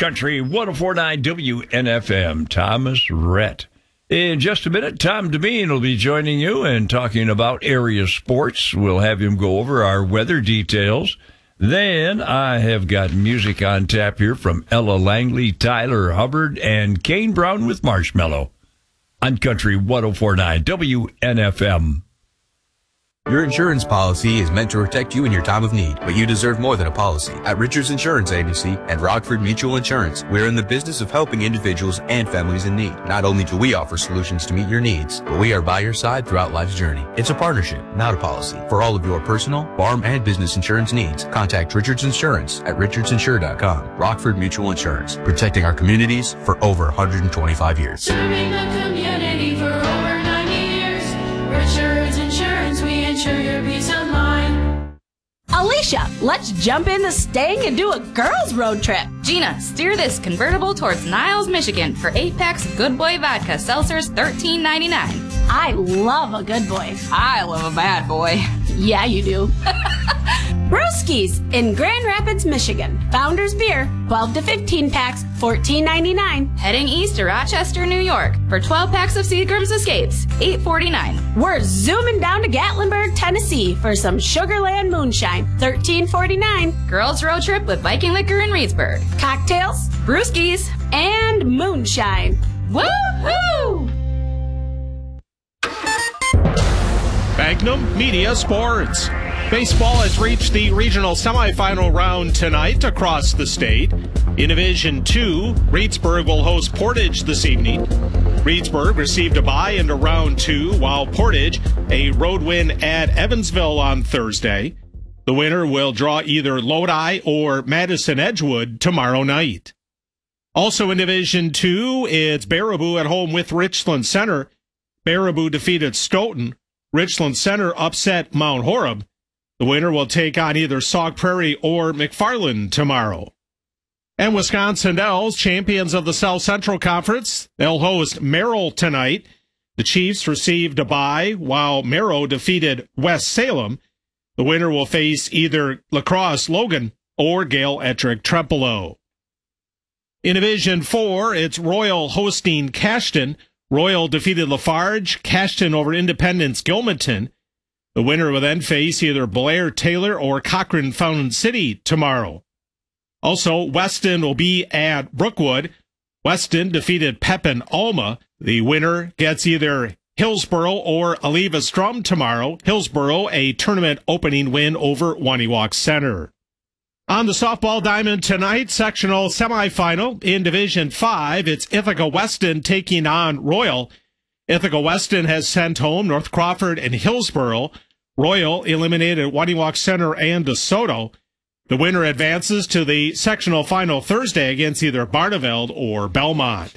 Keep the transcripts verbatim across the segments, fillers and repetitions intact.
Country one oh four point nine W N F M, Thomas Rhett. In just a minute, Tom Devine will be joining you and talking about area sports. We'll have him go over our weather details. Then I have got music on tap here from Ella Langley, Tyler Hubbard, and Kane Brown with Marshmallow on Country one oh four point nine W N F M. Your insurance policy is meant to protect you in your time of need, but you deserve more than a policy. At Richards Insurance Agency and Rockford Mutual Insurance, we're in the business of helping individuals and families in need. Not only do we offer solutions to meet your needs, but we are by your side throughout life's journey. It's a partnership, not a policy. For all of your personal, farm, and business insurance needs, contact Richards Insurance at richards insure dot com. Rockford Mutual Insurance, protecting our communities for over one hundred twenty-five years. Serving the community for over ninety years. Richards Insurance, we insure your peace of mind. Alicia, let's jump in the Stang and do a girls' road trip. Gina, steer this convertible towards Niles, Michigan for eight packs of Good Boy Vodka Seltzers, thirteen ninety-nine. I love a good boy. I love a bad boy. Yeah, you do. Brewskis in Grand Rapids, Michigan. Founders Beer, twelve to fifteen packs, fourteen ninety-nine. Heading east to Rochester, New York for twelve packs of Seagram's Escapes, eight forty-nine. We're zooming down to Gatlinburg, Tennessee for some Sugarland Moonshine, thirteen forty-nine. Girls road trip with Viking Liquor in Reedsburg. Cocktails, Brewskis, and moonshine. Woo-hoo! Magnum Media Sports. Baseball has reached the regional semifinal round tonight across the state. In Division two, Reedsburg will host Portage this evening. Reedsburg received a bye into round two, while Portage a road win at Evansville on Thursday. The winner will draw either Lodi or Madison Edgewood tomorrow night. Also in Division two, it's Baraboo at home with Richland Center. Baraboo defeated Stoughton. Richland Center upset Mount Horeb. The winner will take on either Sauk Prairie or McFarland tomorrow. And Wisconsin Dells, champions of the South Central Conference, they'll host Merrill tonight. The Chiefs received a bye, while Merrill defeated West Salem. The winner will face either La Crosse Logan or Gale Ettrick Trempealeau. In Division four, it's Royal hosting Cashton. Royal defeated Lafarge, Cashton over Independence Gilmanton. The winner will then face either Blair Taylor or Cochrane Fountain City tomorrow. Also, Weston will be at Brookwood. Weston defeated Pepin Alma. The winner gets either Hillsboro or Aliva Strum tomorrow. Hillsboro a tournament opening win over Waniwak Center. On the softball diamond tonight, sectional semifinal in Division five, it's Ithaca Weston taking on Royal. Ithaca Weston has sent home North Crawford and Hillsboro. Royal eliminated Waniwak Center and DeSoto. The winner advances to the sectional final Thursday against either Barneveld or Belmont.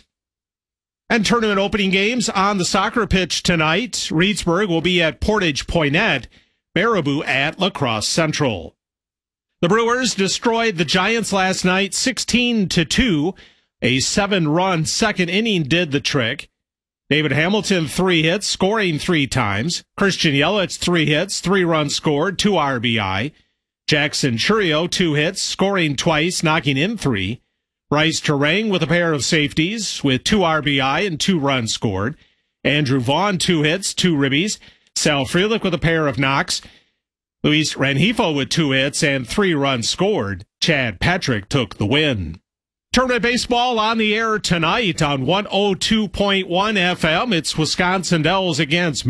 And tournament opening games on the soccer pitch tonight. Reedsburg will be at Portage Poinet, Baraboo at La Crosse Central. The Brewers destroyed the Giants last night sixteen to two. A seven-run second inning did the trick. David Hamilton, three hits, scoring three times. Christian Yelich, three hits, three runs scored, two R B I. Jackson Churio, two hits, scoring twice, knocking in three. Bryce Terang with a pair of safeties with two R B I and two runs scored. Andrew Vaughn, two hits, two ribbies. Sal Frelick with a pair of knocks. Luis Rengifo with two hits and three runs scored. Chad Patrick took the win. Tournament baseball on the air tonight on one oh two point one F M. It's Wisconsin Dells against